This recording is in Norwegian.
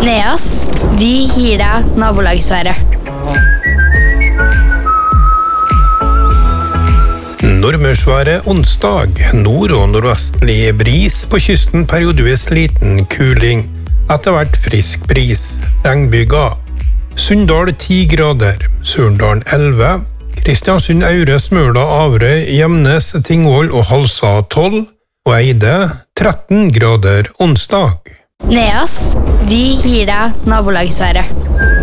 Neas, vi gir deg nabolagsværet. Nordmørsværet onsdag. Nord- og nordvestlig bris på kysten, periodevis liten kuling. Etter hvert frisk bris. Regnbyger. Sunndal 10 grader. Surndalen 11. Kristiansund, Aure, Smøla, Averøy, Gjemnes, Tingvoll og Halsa 12. Og Eide 13 grader onsdag. Neas, vi gir deg nabolagsværet.